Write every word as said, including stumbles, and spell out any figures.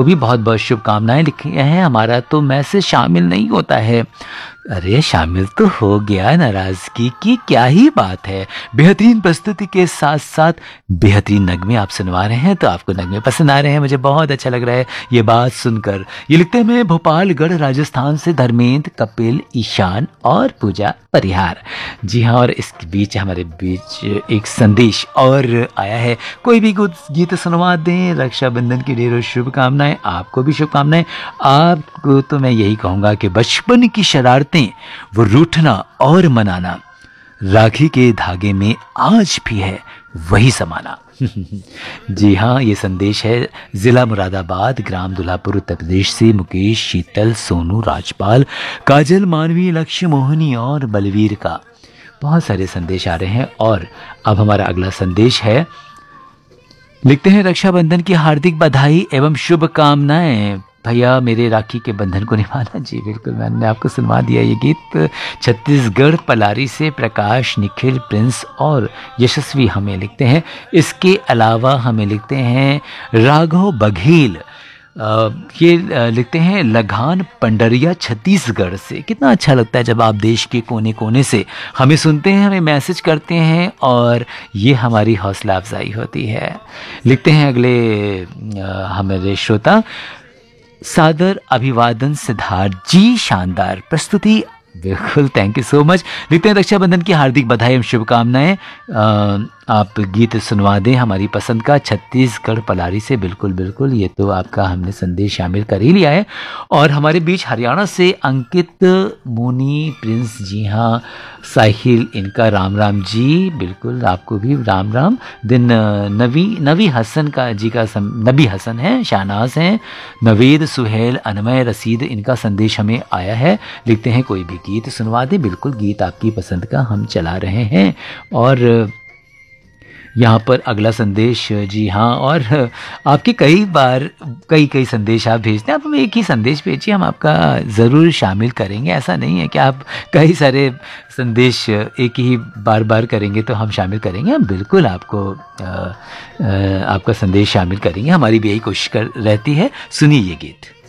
आपको भी बहुत बहुत शुभकामनाएं लिखी हैं। हमारा तो मैसेज शामिल नहीं होता है। अरे शामिल तो हो गया, नाराज़गी की क्या ही बात है। बेहतरीन प्रस्तुति के साथ साथ बेहतरीन नगमे आप सुनवा रहे हैं, तो आपको नगमे पसंद आ रहे हैं, मुझे बहुत अच्छा लग रहा है ये बात सुनकर। ये लिखते हैं मैं भोपालगढ़ राजस्थान से धर्मेंद्र, कपिल, ईशान और पूजा परिहार। जी हाँ, और इसके बीच हमारे बीच एक संदेश और आया है। कोई भी गीत सुनवा दें, रक्षाबंधन की ढेरों शुभकामनाएं। आपको भी शुभकामनाएं। आपको तो मैं यही कहूँगा कि बचपन की शरारतें, वो रूठना और मनाना, राखी के धागे में आज भी है वही समाना। जी हाँ, ये संदेश है जिला मुरादाबाद, ग्राम दुल्हापुर, उत्तर प्रदेश से मुकेश, शीतल, सोनू, राजपाल, काजल, मानवी, लक्ष्य, मोहिनी और बलवीर का। बहुत सारे संदेश आ रहे हैं। और अब हमारा अगला संदेश है। लिखते हैं रक्षाबंधन की हार्दिक बधाई एवं शुभकामनाएं भैया, मेरे राखी के बंधन को निभाना। जी बिल्कुल, मैंने आपको सुनवा दिया ये गीत। छत्तीसगढ़ पलारी से प्रकाश, निखिल, प्रिंस और यशस्वी हमें लिखते हैं। इसके अलावा हमें लिखते हैं राघव बघेल, आ, ये लिखते हैं लगान, पंडरिया, छत्तीसगढ़ से। कितना अच्छा लगता है जब आप देश के कोने कोने से हमें सुनते हैं, हमें मैसेज करते हैं, और ये हमारी हौसला अफजाई होती है। लिखते हैं अगले आ, हमारे श्रोता, सादर अभिवादन सिद्धार्थ जी, शानदार प्रस्तुति, बिल्कुल, थैंक यू सो मच। लिखते हैं रक्षाबंधन की हार्दिक बधाई एवं शुभकामनाएं। आप गीत सुनवा दें हमारी पसंद का, छत्तीसगढ़ पलारी से। बिल्कुल बिल्कुल, ये तो आपका हमने संदेश शामिल कर ही लिया है। और हमारे बीच हरियाणा से अंकित, मोनी, प्रिंस, जी हाँ, साहिल, इनका राम राम जी। बिल्कुल, आपको भी राम राम। दिन नवी नवी हसन का जी का सम, नबी हसन हैं, शाहनाज हैं, नवेद, सुहेल, अनमय, रसीद, इनका संदेश हमें आया है। लिखते हैं कोई भी गीत सुनवा दें। बिल्कुल, गीत आपकी पसंद का हम चला रहे हैं। और यहाँ पर अगला संदेश, जी हाँ, और आपके कई बार कई कई संदेश आप भेजते हैं। आप हमें एक ही संदेश भेजिए, हम आपका ज़रूर शामिल करेंगे। ऐसा नहीं है कि आप कई सारे संदेश एक ही बार बार करेंगे तो हम शामिल करेंगे। हम बिल्कुल आपको आ, आ, आपका संदेश शामिल करेंगे। हमारी भी यही कोशिश कर रहती है। सुनिए ये गीत।